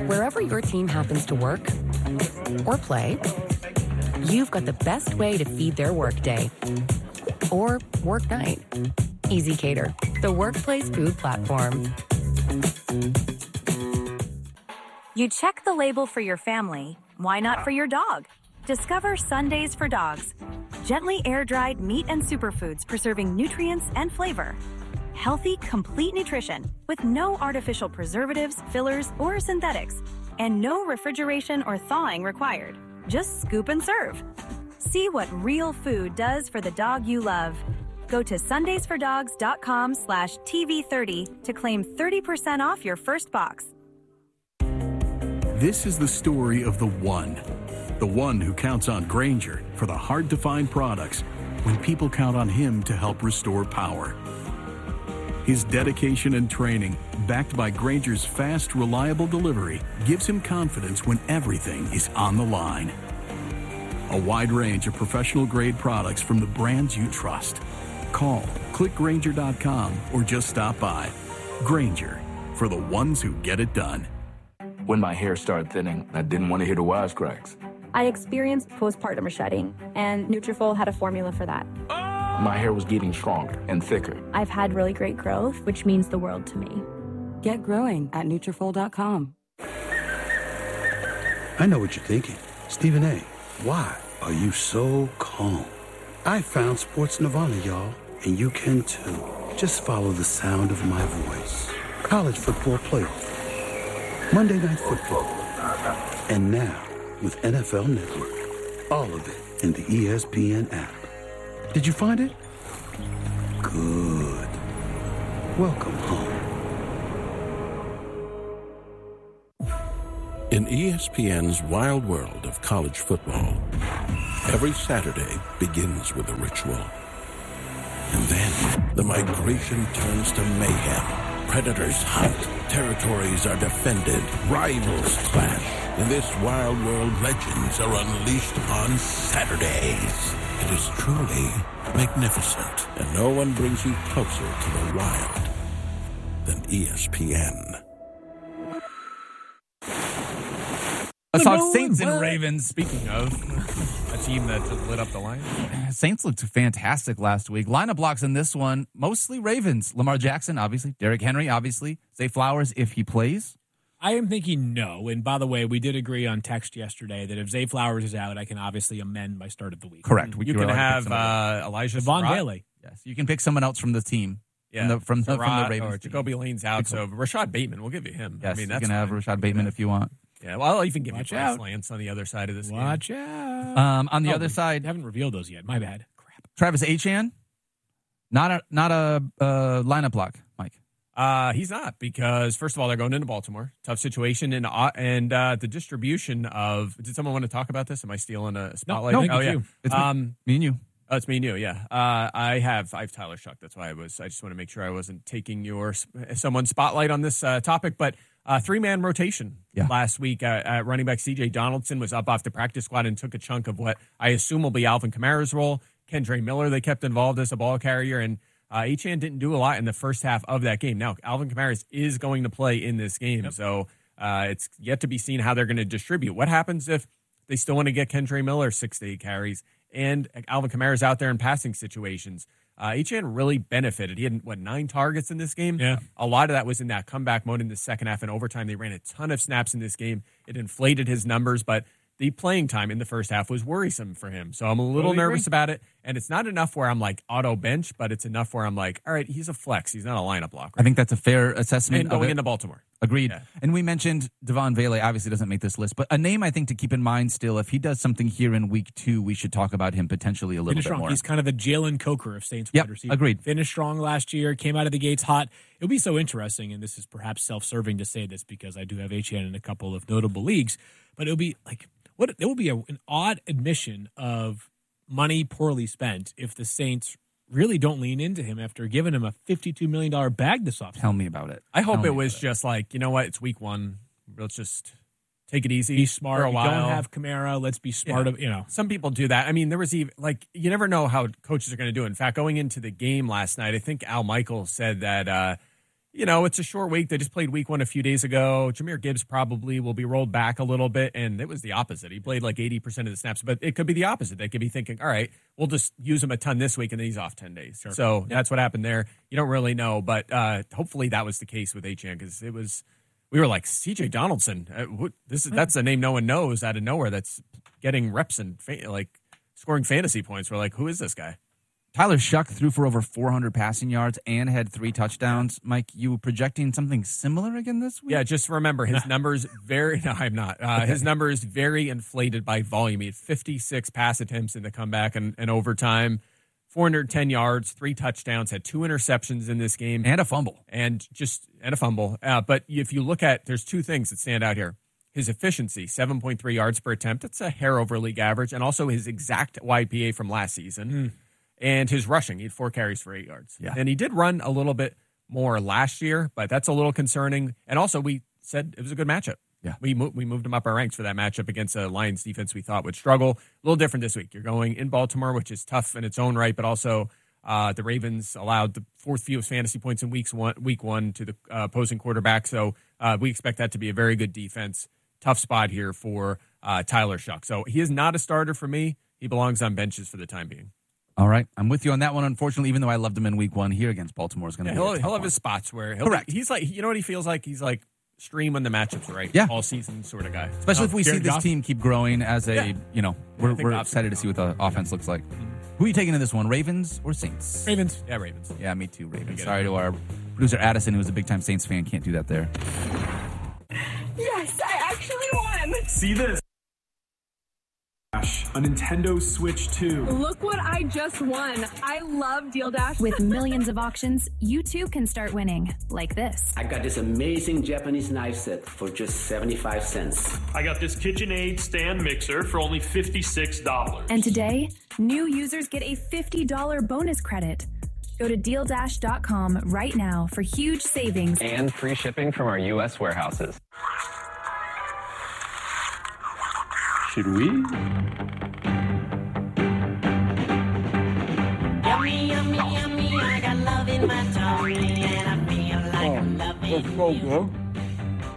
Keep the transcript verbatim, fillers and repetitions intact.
Wherever your team happens to work or play, you've got the best way to feed their workday or work night. Easy Cater, the workplace food platform. You check the label for your family. Why not for your dog? Discover Sundays for Dogs. Gently air-dried meat and superfoods preserving nutrients and flavor. Healthy, complete nutrition with no artificial preservatives, fillers, or synthetics. And no refrigeration or thawing required. Just scoop and serve. See what real food does for the dog you love. Go to sundaysfordogs.com slash TV30 to claim thirty percent off your first box. This is the story of the one. The one who counts on Grainger for the hard-to-find products when people count on him to help restore power. His dedication and training, backed by Grainger's fast, reliable delivery, gives him confidence when everything is on the line. A wide range of professional-grade products from the brands you trust. Call, click Grainger dot com, or just stop by. Grainger, for the ones who get it done. When my hair started thinning, I didn't want to hear the wisecracks. I experienced postpartum shedding, and Nutrafol had a formula for that. My hair was getting stronger and thicker. I've had really great growth, which means the world to me. Get growing at Nutrafol dot com. I know what you're thinking. Stephen A., why are you so calm? I found Sports Nirvana, y'all, and you can too. Just follow the sound of my voice. College football playoff. Monday Night Football. And now, with N F L Network. All of it in the E S P N app. Did you find it? Good. Welcome home. In E S P N's wild world of college football, every Saturday begins with a ritual. And then the migration turns to mayhem. Predators hunt, territories are defended, rivals clash. In this wild world, legends are unleashed on Saturdays. It is truly magnificent, and no one brings you closer to the wild than E S P N. Let's talk Saints and Ravens. Speaking of a team that just lit up the Lions. Saints looked fantastic last week. Lineup blocks in this one, mostly Ravens. Lamar Jackson, obviously. Derrick Henry, obviously. Zay Flowers, if he plays. I am thinking no. And by the way, we did agree on text yesterday that if Zay Flowers is out, I can obviously amend my start of the week. Correct. We you can have uh, Elijah Von Bailey. Yes, you can pick someone else from the team. Yeah, from the, from the, from the Ravens. Or Jacoby Lane's out, so Rashad Bateman, we'll give you him. Yes, I mean, you that's can have fine. Rashad Bateman if you want. Yeah, well, I'll even give Watch you Bryce out. Lance on the other side of this Watch game. out. Um, on the Oh, other side, I haven't revealed those yet. My bad. Crap. Travis Etienne, not a not a uh, lineup block, Mike. Uh, he's not, because first of all, they're going into Baltimore. Tough situation, and uh, and uh, the distribution of. Did someone want to talk about this? Am I stealing a spotlight? No, oh no, yeah, you. It's um, me, me and you. Oh, it's me and you. Yeah, uh, I have I have Tyler Shuck. That's why I was. I just want to make sure I wasn't taking your someone's spotlight on this uh, topic, but. Uh, three-man rotation yeah. last week. Uh, uh, running back C J Donaldson was up off the practice squad and took a chunk of what I assume will be Alvin Kamara's role. Kendre Miller they kept involved as a ball carrier, and uh, Achane didn't do a lot in the first half of that game. Now, Alvin Kamara is going to play in this game, yep. so uh, it's yet to be seen how they're going to distribute. What happens if they still want to get Kendre Miller six to eight carries and Alvin Kamara's out there in passing situations? Uh, Achane really benefited. He had, what, nine targets in this game? Yeah. A lot of that was in that comeback mode in the second half and overtime. They ran a ton of snaps in this game. It inflated his numbers, but the playing time in the first half was worrisome for him. So I'm a little Totally nervous agree. about it. And it's not enough where I'm like auto bench, but it's enough where I'm like, all right, he's a flex. He's not a lineup blocker. I think that's a fair assessment. And going of it. into Baltimore. Agreed. Yeah. And we mentioned Devon Bailey obviously doesn't make this list, but a name I think to keep in mind still, if he does something here in week two, we should talk about him potentially a little Finish bit strong. more. He's kind of the Jalen Coker of Saints Yep, wide receiver. agreed. Finished strong last year, came out of the gates hot. It'll be so interesting, and this is perhaps self-serving to say this because I do have H N in a couple of notable leagues, but it'll be like, what? It will be a, an odd admission of money poorly spent if the Saints really don't lean into him after giving him a fifty-two million dollars bag this offseason. Tell me about it. I hope Tell it me was about just like, you know what? It's week one. Let's just take it easy. Be smart. For a You while. don't have Kamara. Let's be smart. Yeah. Of, you know, Some people do that. I mean, there was even, like, you never know how coaches are going to do it. In fact, going into the game last night, I think Al Michaels said that, uh, you know, it's a short week. They just played week one a few days ago. Jahmyr Gibbs probably will be rolled back a little bit, and it was the opposite. He played like eighty percent of the snaps, but it could be the opposite. They could be thinking, all right, we'll just use him a ton this week, and then he's off ten days. Sure. So yeah. That's what happened there. You don't really know, but uh, hopefully that was the case with Achane, because it was, we were like, C J Donaldson, uh, what, this is that's a name no one knows out of nowhere that's getting reps and fa- like scoring fantasy points. We're like, who is this guy? Tyler Shuck threw for over four hundred passing yards and had three touchdowns. Mike, you projecting something similar again this week? Yeah, just remember his numbers very. No, I'm not. Uh, okay. His numbers very inflated by volume. He had fifty-six pass attempts in the comeback and, and overtime, four hundred ten yards, three touchdowns, had two interceptions in this game, and a fumble, and just and a fumble. Uh, but if you look at, there's two things that stand out here. His efficiency, seven point three yards per attempt. That's a hair over league average, and also his exact Y P A from last season. Mm. And his rushing, he had four carries for eight yards. Yeah. And he did run a little bit more last year, but that's a little concerning. And also, we said it was a good matchup. Yeah. We, mo- we moved him up our ranks for that matchup against a Lions defense we thought would struggle. A little different this week. You're going in Baltimore, which is tough in its own right, but also uh, the Ravens allowed the fourth fewest fantasy points in weeks one, week one to the uh, opposing quarterback. So uh, we expect that to be a very good defense. Tough spot here for uh, Tyler Shuck. So he is not a starter for me. He belongs on benches for the time being. All right, I'm with you on that one. Unfortunately, even though I loved him in week one, here against Baltimore is going to yeah, be he'll, a he'll have one. his spots where he'll Correct. Be, he's like, you know what he feels like? He's like stream when the matchup's right. Yeah, all season sort of guy. Especially oh, if we Jared see this Goff? team keep growing as a, yeah. you know, we're, we're Goff's excited to see what the offense looks like. Mm-hmm. Who are you taking in this one, Ravens or Saints? Ravens. Yeah, Ravens. Yeah, me too, Ravens. Sorry to our producer Addison, who was a big time Saints fan. Can't do that there. Yes, I actually won. See this. A Nintendo Switch two. Look what I just won. I love Deal Dash. With millions of auctions, you too can start winning, like this. I got this amazing Japanese knife set for just seventy-five cents. I got this KitchenAid stand mixer for only fifty-six dollars. And today, new users get a fifty dollars bonus credit. Go to deal dash dot com right now for huge savings and free shipping from our U S warehouses. Should we? Yummy, yummy, yummy, I got love in my tummy, and I feel like I'm loving you. That's so good.